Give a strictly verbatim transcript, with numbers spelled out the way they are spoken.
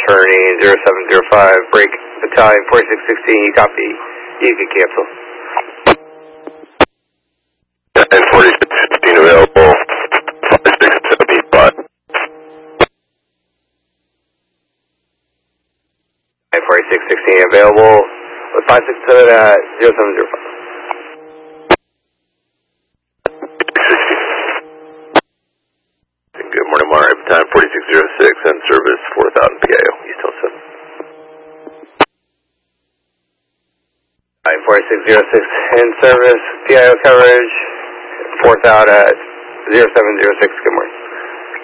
turning zero seven zero five, break battalion forty-six sixteen, you copy, you can cancel. And forty-six sixteen available, forty-six seventy-five. And forty-six sixteen available, with five six seven at zero seven zero five. Good morning, Monterey Battalion forty-six zero six and service four thousand P I O, East Hill seven. forty-six zero six in service, P I O coverage, four thousand at zero seven zero six, good morning.